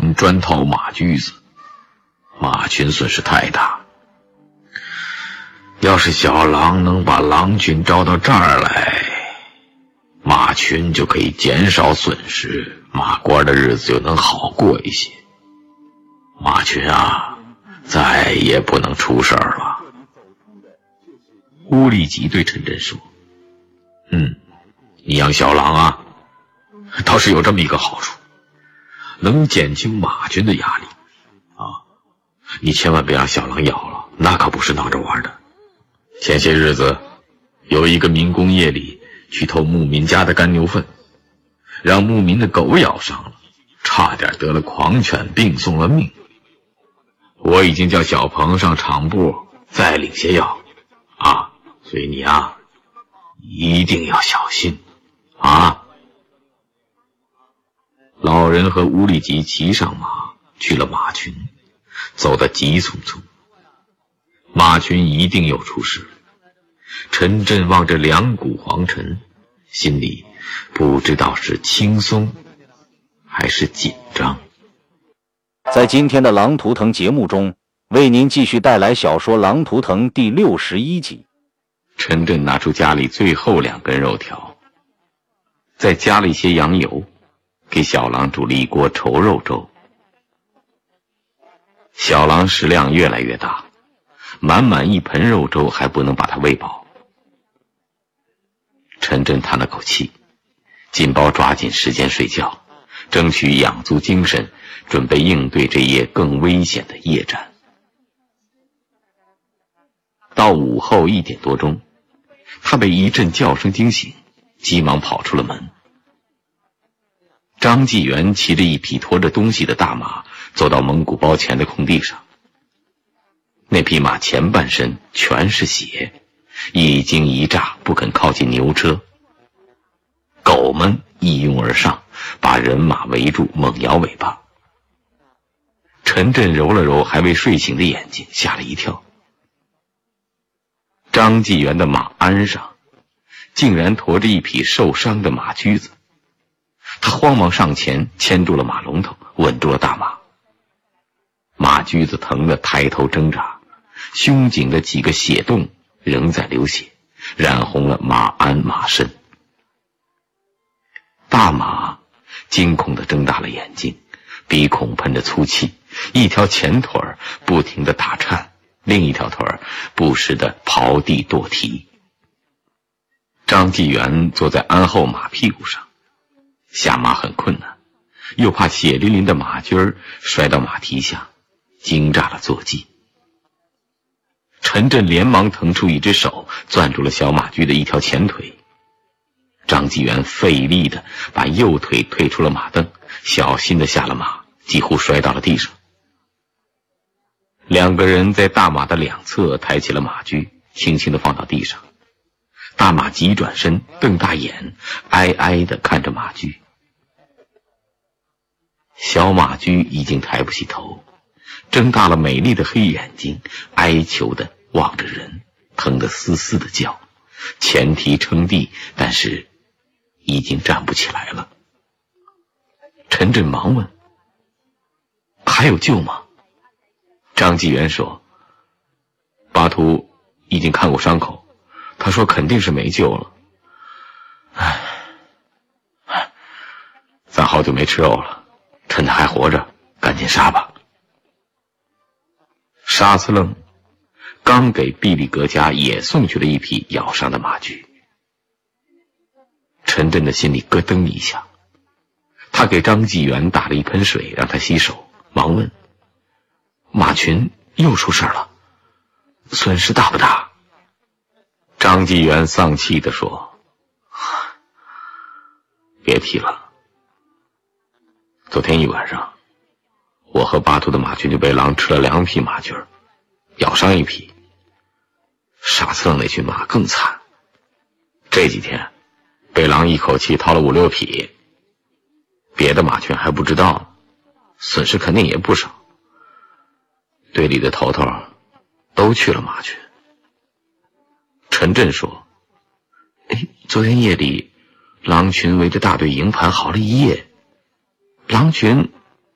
群专套马驹子，马群损失太大。要是小狼能把狼群招到这儿来，马群就可以减少损失，马官的日子就能好过一些。马群啊，再也不能出事儿了。乌力吉对陈震说：你养小狼啊，倒是有这么一个好处，能减轻马群的压力啊。你千万别让小狼咬了，那可不是闹着玩的。前些日子有一个民工夜里去偷牧民家的干牛粪，让牧民的狗咬伤了，差点得了狂犬病，送了命。我已经叫小鹏上厂部再领些药啊，所以你啊一定要小心啊。老人和乌力吉骑上马去了马群，走得急匆匆。马群一定又出事。陈震望着两股黄尘，心里不知道是轻松还是紧张。 在今天的《狼图腾》节目中，为您继续带来小说《狼图腾》第61集。 陈震拿出家里最后2根肉条，再加了一些羊油，给小狼煮了一锅稠肉粥。小狼食量越来越大，满满一盆肉粥还不能把它喂饱。陈震叹了口气，紧包抓紧时间睡觉，争取养足精神，准备应对这夜更危险的夜战。到午后1点多钟，他被一阵叫声惊醒，急忙跑出了门。张继元骑着一匹驮着东西的大马走到蒙古包前的空地上，那匹马前半身全是血，一惊一乍不肯靠近牛车。狗们一拥而上，把人马围住，猛摇尾巴。陈震揉了揉还未睡醒的眼睛，吓了一跳。张继元的马鞍上竟然驮着一匹受伤的马驹子，他慌忙上前牵住了马龙头，稳住了大马。马驹子疼得抬头挣扎，胸颈的几个血洞仍在流血，染红了马鞍马身。大马惊恐地睁大了眼睛，鼻孔喷着粗气，一条前腿不停地打颤，另一条腿不时地刨地跺蹄。张继元坐在鞍后马屁股上，下马很困难，又怕血淋淋的马驹摔到马蹄下，惊炸了坐骑。陈震连忙腾出一只手，攥住了小马驹的一条前腿。张继元费力地把右腿推出了马蹬，小心地下了马，几乎摔到了地上。2个人在大马的两侧抬起了马驹，轻轻地放到地上。大马急转身，瞪大眼，哀哀地看着马驹。小马驹已经抬不起头，睁大了美丽的黑眼睛，哀求地望着人，疼得嘶嘶地叫，前蹄撑地，但是已经站不起来了。陈震忙问：还有救吗？张继元说：巴图已经看过伤口，他说肯定是没救了。咱好久没吃肉了，趁他还活着赶紧杀吧。沙司楞刚给毕力格家也送去了一匹咬伤的马驹。陈震的心里咯噔一下，他给张继元打了一盆水让他洗手，忙问：马群又出事了，损失大不大？张继元丧气地说：别提了，昨天一晚上我和巴图的马群就被狼吃了2匹马驹，咬伤1匹。沙司楞那群马更惨，这几天被狼一口气掏了5、6匹，别的马群还不知道，损失肯定也不少。队里的头头都去了马群。陈震说：昨天夜里狼群围着大队营盘好了一夜，狼群